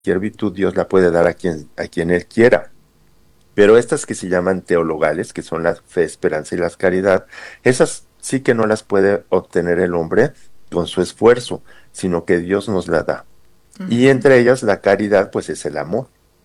cualquier virtud Dios la puede dar a quien Él quiera. Pero estas que se llaman teologales, que son la fe, esperanza y la caridad, esas sí que no las puede obtener el hombre con su esfuerzo, sino que Dios nos la da. Y entre ellas la caridad, pues es el amor.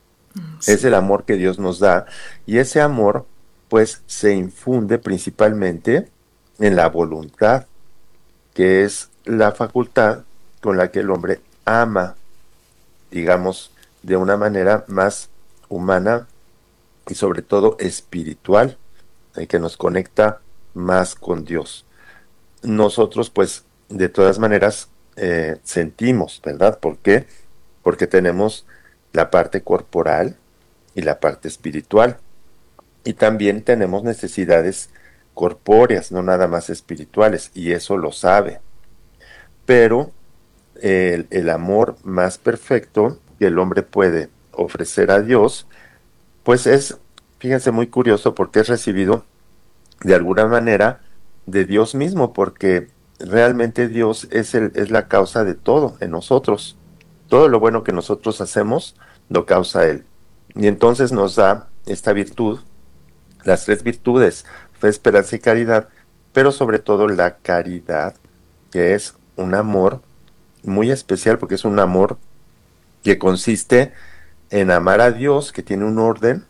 Es Sí. el amor que Dios nos da. Y ese amor, pues se infunde principalmente en la voluntad, que es la facultad con la que el hombre ama, digamos, de una manera más humana y sobre todo espiritual, que nos conecta más con Dios. Nosotros, pues, de todas maneras, sentimos, ¿verdad? ¿Por qué? Porque tenemos la parte corporal y la parte espiritual. Y también tenemos necesidades corpóreas, no nada más espirituales, y eso lo sabe. Pero el amor más perfecto que el hombre puede ofrecer a Dios, pues es, fíjense, muy curioso porque es recibido de alguna manera de Dios mismo, porque realmente Dios es la causa de todo en nosotros. Todo lo bueno que nosotros hacemos lo causa Él. Y entonces nos da esta virtud, las tres virtudes, fe, esperanza y caridad, pero sobre todo la caridad, que es un amor muy especial porque es un amor que consiste en amar a Dios, que tiene un orden,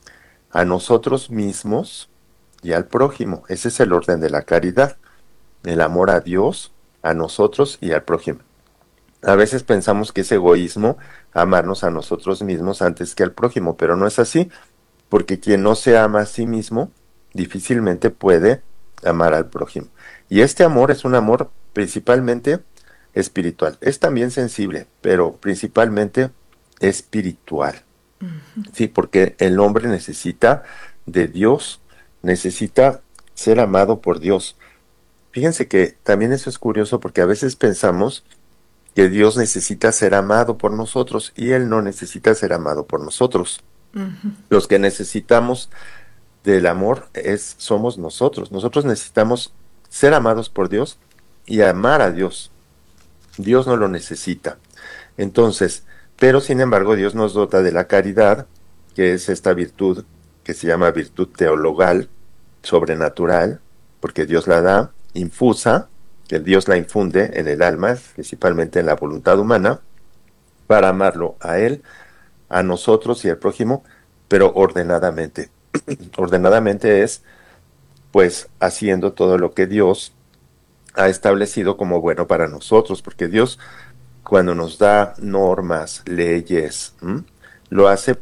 a nosotros mismos y al prójimo. Ese es el orden de la caridad, el amor a Dios, a nosotros y al prójimo. A veces pensamos que es egoísmo amarnos a nosotros mismos antes que al prójimo, pero no es así, porque quien no se ama a sí mismo difícilmente puede amar al prójimo. Y este amor es un amor principalmente espiritual. Es también sensible, pero principalmente espiritual. Sí, porque el hombre necesita de Dios, necesita ser amado por Dios. Fíjense que también eso es curioso porque a veces pensamos que Dios necesita ser amado por nosotros y Él no necesita ser amado por nosotros. Los que necesitamos del amor somos nosotros. Nosotros necesitamos ser amados por Dios y amar a Dios. Dios no lo necesita. Entonces, pero sin embargo, Dios nos dota de la caridad, que es esta virtud que se llama virtud teologal, sobrenatural, porque Dios la da, infusa, que Dios la infunde en el alma, principalmente en la voluntad humana, para amarlo a Él, a nosotros y al prójimo, pero ordenadamente. Ordenadamente es, pues, haciendo todo lo que Dios ha establecido como bueno para nosotros, porque Dios cuando nos da normas, leyes, ¿m? Lo hace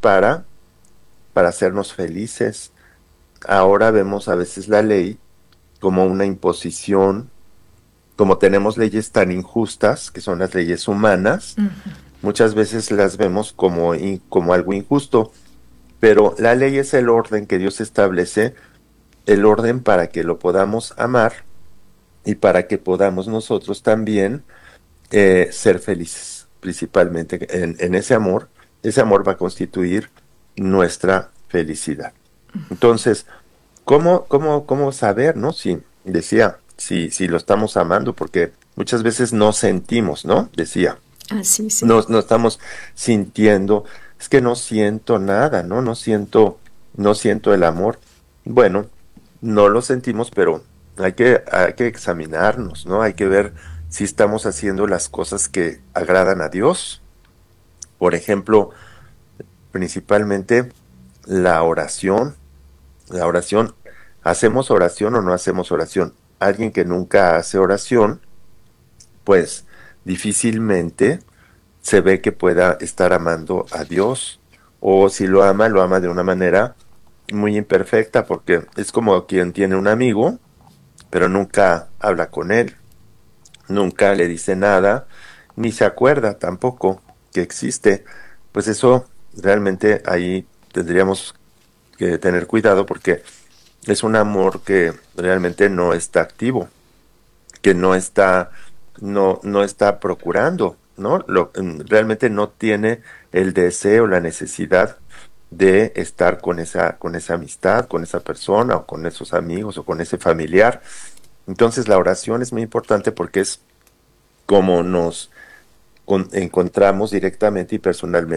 para hacernos felices. Ahora vemos a veces la ley como una imposición, como tenemos leyes tan injustas, que son las leyes humanas, muchas veces las vemos como algo injusto, pero la ley es el orden que Dios establece, el orden para que lo podamos amar y para que podamos nosotros también ser felices, principalmente en ese amor va a constituir nuestra felicidad. Entonces, ¿cómo saber, no? Si, decía, si lo estamos amando, porque muchas veces no sentimos, ¿no? Decía, Así, sí. no estamos sintiendo, es que no siento nada, ¿no? No siento el amor. Bueno, no lo sentimos, pero hay que examinarnos, ¿no? Hay que ver si estamos haciendo las cosas que agradan a Dios. Por ejemplo, principalmente la oración. La oración, ¿hacemos oración o no hacemos oración? Alguien que nunca hace oración, pues difícilmente se ve que pueda estar amando a Dios. O si lo ama de una manera muy imperfecta, porque es como quien tiene un amigo, pero nunca habla con él, nunca le dice nada, ni se acuerda tampoco que existe. Pues eso realmente ahí tendríamos que tener cuidado porque es un amor que realmente no está activo, que no está procurando, ¿no? Realmente no tiene el deseo, la necesidad de estar con esa amistad, con esa persona, o con esos amigos, o con ese familiar. Entonces la oración es muy importante porque es como encontramos directamente y personalmente